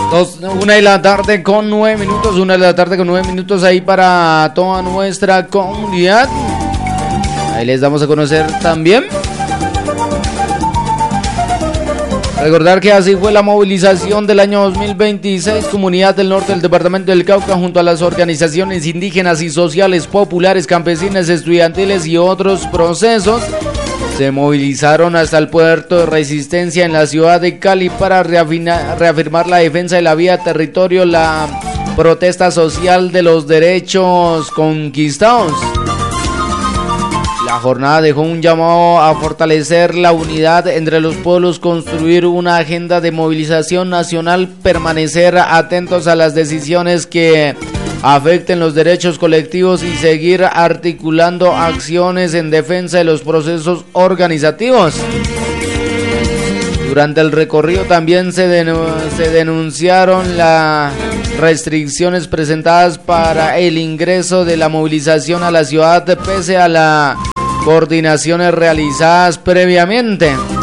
Una de la tarde con 9 minutos, 1 de la tarde con 9 minutos ahí para toda nuestra comunidad. Ahí les damos a conocer también. Recordar que así fue la movilización del año 2026, Comunidad del Norte del Departamento del Cauca, junto a las organizaciones indígenas y sociales, populares, campesinas, estudiantiles y otros procesos. Se movilizaron hasta el puerto de Resistencia en la ciudad de Cali para reafirmar la defensa de la vía territorio, la protesta social de los derechos conquistados. La jornada dejó un llamado a fortalecer la unidad entre los pueblos, construir una agenda de movilización nacional, permanecer atentos a las decisiones que afecten los derechos colectivos y seguir articulando acciones en defensa de los procesos organizativos. Durante el recorrido también se denunciaron las restricciones presentadas para el ingreso de la movilización a la ciudad pese a las coordinaciones realizadas previamente.